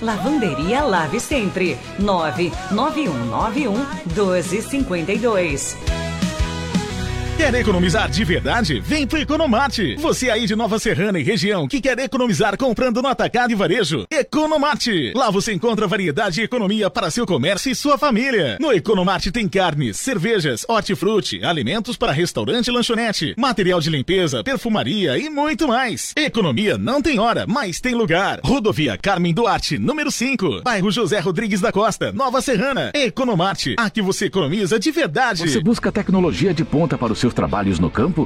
Lavanderia Lave Sempre, 991911252. Quer economizar de verdade? Vem pro Economarte. Você aí de Nova Serrana e região que quer economizar comprando no atacado e varejo? Economarte. Lá você encontra variedade e economia para seu comércio e sua família. No Economarte tem carnes, cervejas, hortifruti, alimentos para restaurante e lanchonete, material de limpeza, perfumaria e muito mais. Economia não tem hora, mas tem lugar. Rodovia Carmen Duarte, número 5, bairro José Rodrigues da Costa, Nova Serrana. Economarte. Aqui você economiza de verdade. Você busca tecnologia de ponta para os seus trabalhos no campo?